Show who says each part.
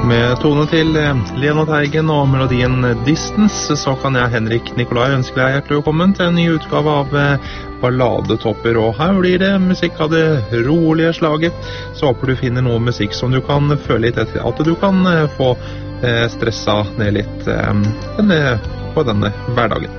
Speaker 1: Med tone til Lena Teigen og melodien Distance, så kan jeg, Henrik Nikolai, ønske deg hjertelig velkommen til en ny utgave av Balladetopper. Og her blir det musikk av det rolige slaget, så håper du finner noe musikk som du kan føle litt etter, at du kan få stressa ned litt på denne hverdagen.